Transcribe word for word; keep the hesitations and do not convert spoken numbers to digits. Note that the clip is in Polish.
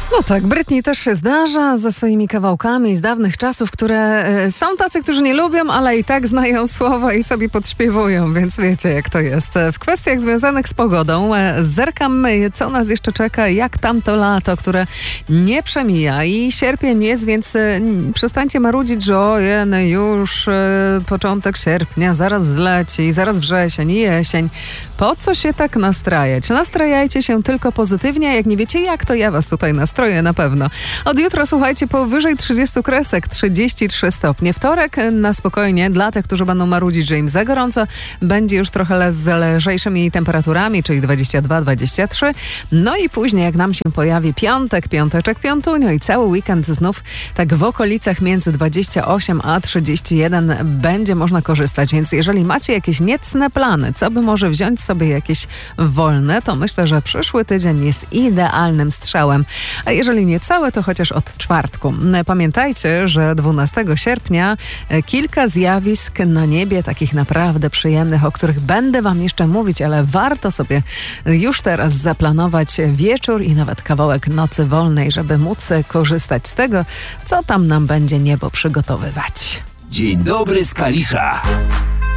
No tak, Britney też się zdarza ze swoimi kawałkami z dawnych czasów, które e, są tacy, którzy nie lubią, ale i tak znają słowa i sobie podśpiewują, więc wiecie jak to jest. W kwestiach związanych z pogodą e, zerkam, co nas jeszcze czeka, jak tamto lato, które nie przemija i sierpień jest, więc e, przestańcie marudzić, że ojej, już e, początek sierpnia, zaraz zleci, zaraz wrzesień i jesień. Po co się tak nastrajać? Nastrajajcie się tylko pozytywnie, jak nie wiecie jak, to ja was tutaj nastroję na pewno. Od jutra słuchajcie, powyżej trzydziestu kresek, trzydzieści trzy stopnie. Wtorek na spokojnie, dla tych, którzy będą marudzić, że im za gorąco, będzie już trochę z lżejszymi temperaturami, czyli dwadzieścia dwa dwadzieścia trzy. No i później, jak nam się pojawi piątek, piąteczek, piątunio i cały weekend znów tak w okolicach między dwadzieścia osiem a trzydzieści jeden będzie można korzystać. Więc jeżeli macie jakieś niecne plany, co by może wziąć sobie jakieś wolne, to myślę, że przyszły tydzień jest idealnym strzałem. A jeżeli nie całe, to chociaż od czwartku. Pamiętajcie, że dwunastego sierpnia kilka zjawisk na niebie, takich naprawdę przyjemnych, o których będę wam jeszcze mówić, ale warto sobie już teraz zaplanować wieczór i nawet kawałek nocy wolnej, żeby móc korzystać z tego, co tam nam będzie niebo przygotowywać. Dzień dobry z Kalisza.